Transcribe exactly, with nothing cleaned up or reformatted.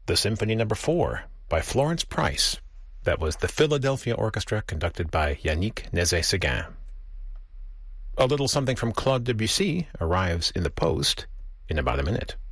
the Symphony Number four by Florence Price. That was the Philadelphia Orchestra conducted by Yannick Nézet-Séguin. A little something from Claude Debussy arrives in the post in about a minute.